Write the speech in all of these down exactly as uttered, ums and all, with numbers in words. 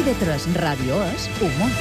I V tres Ràdio és humor.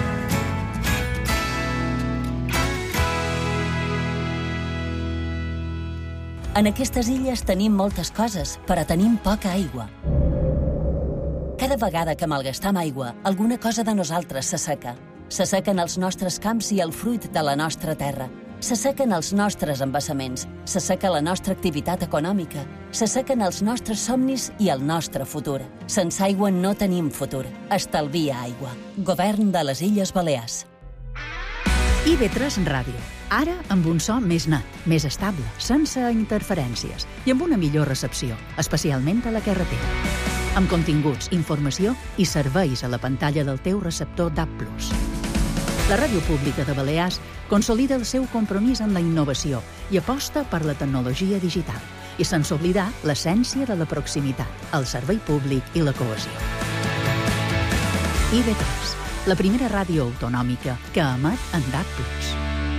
En aquestes illes tenim moltes coses, però tenim poca aigua. Cada vegada que malgastam aigua, alguna cosa de nosaltres s'asseca. S'assequen els nostres camps i el fruit de la nostra terra. S'assequen els nostres embassaments, s'asseca la nostra activitat econòmica, s'assequen els nostres somnis i el nostre futur. Sense aigua no tenim futur. Estalvia aigua. Govern de les Illes Balears. I V tres Ràdio. Ara amb un so més net, més estable, sense interferències i amb una millor recepció, especialment a la carretera. Amb continguts, informació i serveis a la pantalla del teu receptor D A B plus. La Ràdio Pública de Balears consolida el seu compromís amb la innovació i aposta per la tecnologia digital, i sense oblidar l'essència de la proximitat, el servei públic i la cohesió. I V tres, la primera ràdio autonòmica que emet en D A B plus.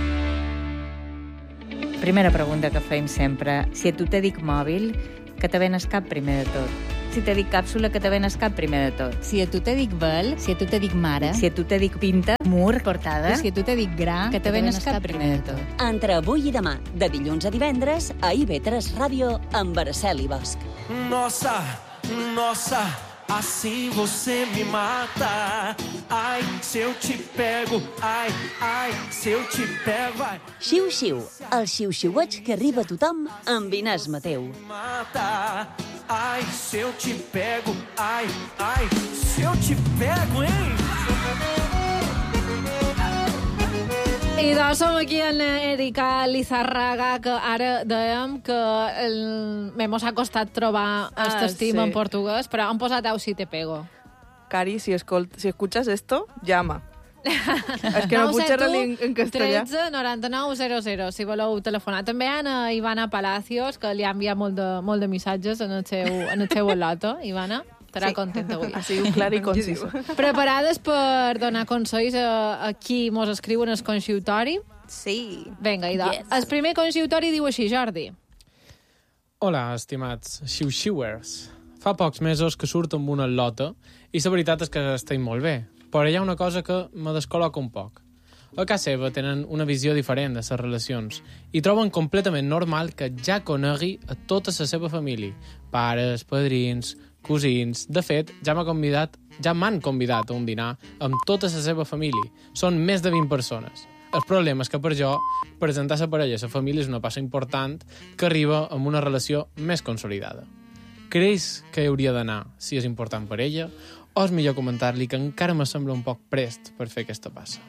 Primera pregunta que feim sempre. Si a tu te dic mòbil, que te ven el cap primer de tot? Si te dic càpsula, que te ven el cap primer de tot? Si a tu te dic vel, si a tu te dic mare, Si a tu te dic pinta, mur, portada, si a tu te dic gra, que te ven el cap primer de tot? Entre avui i demà, de dilluns a divendres, a I V tres Ràdio, amb Araceli Bosch. Nossa, nossa, assim você me mata. Ai, se eu te pego, ai, ai, se eu te pego, ai. Xiu-xiu, el xiu-xiueig que arriba a tothom amb Inés Mateu. Mata. Ai, se eu te pego, ai, ai, se eu te pego, hein? I doncs som aquí en Erika Lizarraga, que ara dèiem que el... m'hemos acostat trobar Ah, este estima sí. en portuguès, però han posat au si te pego. Cari, si, escolt, si escuchas esto, llama. És que no puc xerrar-li en, en castellà. tretze noranta-nou zero zero, si voleu telefonar. També hi ha Ivana Palacios, que li ha enviat molt de, molt de missatges en el seu, en el seu loto. Ivana, estarà sí. contenta avui. Ha sigut clar i concis. Preparades per donar consells a, a qui mos escriu en el consultori? Sí. Vinga, idò. Yes. El primer consultori diu així, Jordi. Hola, estimats xiu-xiuers. Fa pocs mesos que surto amb una lota i la veritat és que estic molt bé, però hi ha una cosa que me descol·loca un poc. A casa seva tenen una visió diferent de les relacions i troben completament normal que ja conegui a tota la seva família, pares, padrins, cosins. De fet, ja m'ha convidat, ja m'han convidat a un dinar amb tota la seva família. Són més de vint persones. El problema és que per jo, presentar la parella a la família és una passa important que arriba amb una relació més consolidada. Creus que hi hauria d'anar si és important per ella o és millor comentar-li que encara me sembla un poc prest per fer aquesta passa?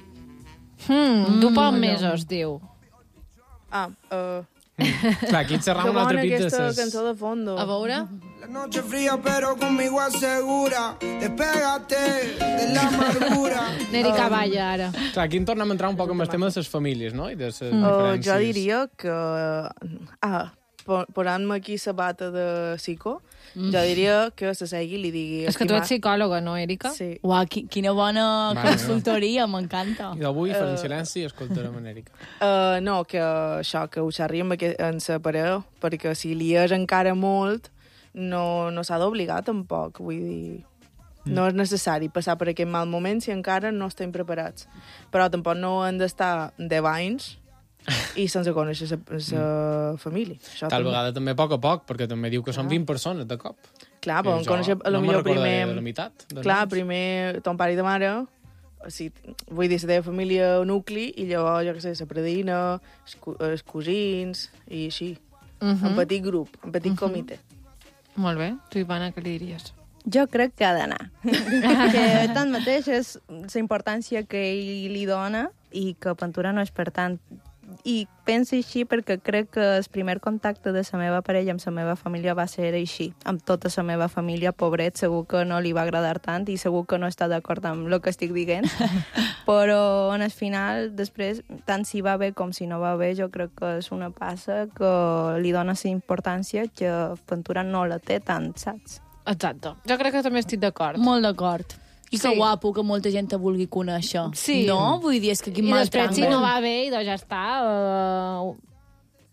Hmm, du poc mesos, diu. Ah, uh... Clar, aquí et xerram que un altre bona pit de aquesta ses... cançó de fondo. A veure? La noche fría pero conmigo asegura. Despégate de la amargura. Neri Cavalla, ara. Clar, aquí en tornem a entrar un poc amb el tema de les famílies, no? I de les Uh, diferències. jo diria que... Ah, po- posant-me aquí la bata de psico, mm. jo diria que se segui i li digui... És que tu ets psicòloga, no, Erika? Sí. Uau, qui, quina bona Mare consultoria, m'encanta. I d'avui farem silenci i escoltarem en Erika. Uh, no, que això, que ho xerri amb aqu- en sa parella, perquè si li és encara molt, no, no s'ha d'obligar tampoc, vull dir... No és necessari passar per aquest mal moment si encara no estem preparats. Però tampoc no han d'estar deu anys i sense conèixer la mm. família. Això Tal també. vegada també a poc a poc, perquè també diu que són vint persones de cop. Clar, Que però jo conèixer a lo no millor me'n recordaré primer... de la meitat, de Clar, noms. primer ton pare i ta mare, o sigui, vull dir, la teva família nucli, i llavors, jo què sé, la predina, els, cu- els cosins, i així. Uh -huh. Un petit grup, un petit uh -huh. comitè. Molt bé. Tu, Ivana, què li diries? Jo crec que ha d'anar. Que tanmateix és la importància que ell li dona i que Pintura no és per tant. I penso així perquè crec que el primer contacte de la meva parella amb la meva família va ser així. Amb tota la meva família, pobret, segur que no li va agradar tant i segur que no està d'acord amb el que estic dient. Però en el final, després, tant si va bé com si no va bé, jo crec que és una passa que li dona la importància que Pintura no la té tant, saps? Exacte. Jo crec que també estic d'acord. Molt d'acord. I que Sí. guapo que molta gent te vulgui conèixer. Sí. No? Vull dir, és que aquí I mal després, si tràngol. no va bé, doncs ja està. Uh,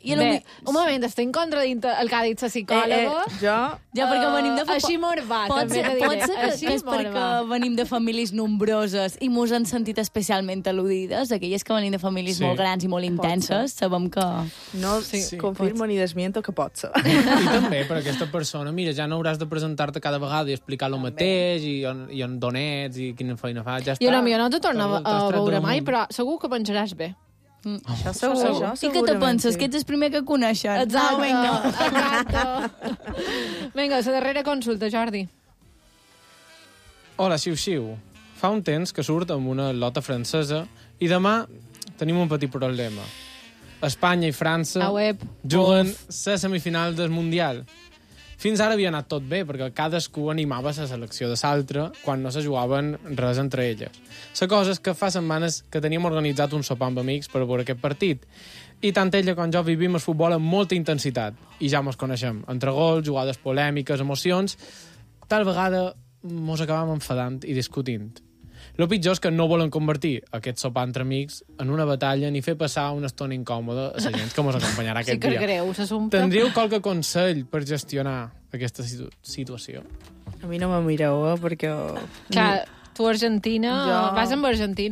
I Bé, un moment, estic contradint el que ha dit la psicòloga. Eh, eh, jo... Ja, perquè venim de... Uh, així mor va, pot també ser, te diré. pot ser que, Així que és mor perquè va. venim de famílies nombroses i mos han sentit especialment al·ludides. Aquelles que venim de famílies Sí. molt grans i molt intenses, sabem que... No Sí. confirmo ni desmiento que pot ser. I també per aquesta persona, mira, ja no hauràs de presentar-te cada vegada i explicar el mateix, i on, i on d'on ets, i quina feina fas, ja està. Jo no, jo no te torno a, T'has a tret veure del mai, món. però segur que pensaràs bé. Mm. Això segur, segur. això I què te penses? Que ets el primer que coneixen? Exacte, Ah, vinga. exacte. Vinga, la darrera consulta, Jordi. Hola, xiu-xiu. Fa un temps que surt amb una lota francesa i demà tenim un petit problema. Espanya i França A web. juguen la semifinal del Mundial. Fins ara havia anat tot bé, perquè cadascú animava la selecció de l'altre quan no se jugaven res entre elles. La cosa és que fa setmanes que teníem organitzat un sopar amb amics per veure aquest partit. I tant ella com jo vivim el futbol amb molta intensitat. I ja mos coneixem. Entre gols, jugades polèmiques, emocions... Tal vegada mos acabam enfadant i discutint. El pitjor és que no volen convertir aquest sopar entre amics en una batalla ni fer passar una estona incòmoda a la gent que mos acompanyarà Sí aquest que dia. és greu, s'assumpte. Tindríeu qualque consell per gestionar aquesta situ situació? A mi no me mireu, eh, perquè... Clar, tu Argentina... Jo- Vas amb Argentina?